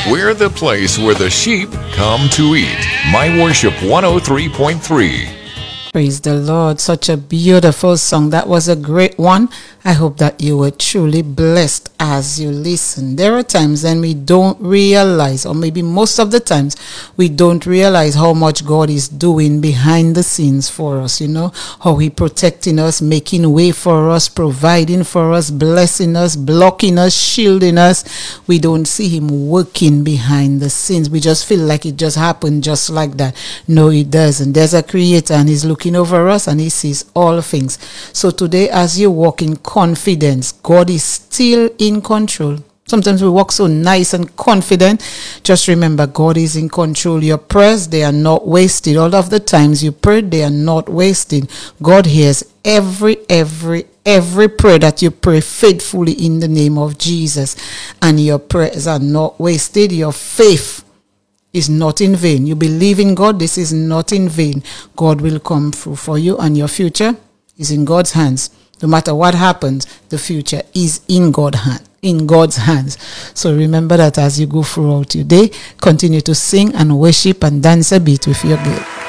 We're the place where the sheep come to eat. My Worship 103.3. Praise the Lord. Such a beautiful song. That was a great one. I hope that you were truly blessed as you listen. There are times when we don't realize, or maybe most of the times, we don't realize how much God is doing behind the scenes for us, how He protecting us, making way for us, providing for us, blessing us, blocking us, shielding us. We don't see Him working behind the scenes. We just feel like it just happened just like that. No, it doesn't. There's a Creator and He's looking over us and He sees all things. So today, as you walk in confidence, God is still in control. Sometimes we walk so nice and confident. Just remember, God is in control. Your prayers, they are not wasted. All of the times you prayed, they are not wasted. God hears every prayer that you pray faithfully in the name of Jesus. And your prayers are not wasted. Your faith is not in vain. You believe in God, this is not in vain. God will come through for you, and your future is in God's hands. No matter what happens, the future is in God's hands. So remember that as you go throughout your day, continue to sing and worship and dance a bit with your girl.